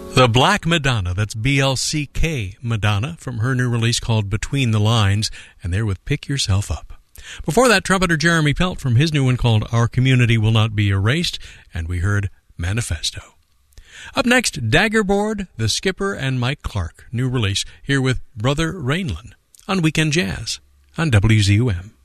The Black Madonna, that's BLCK Madonna, from her new release called Between the Lines, and they're with Pick Yourself Up. Before that, trumpeter Jeremy Pelt from his new one called Our Community Will Not Be Erased, and we heard Manifesto. Up next, Daggerboard, The Skipper, and Mike Clark, new release, here with Brother Rainland on Weekend Jazz on WZUM.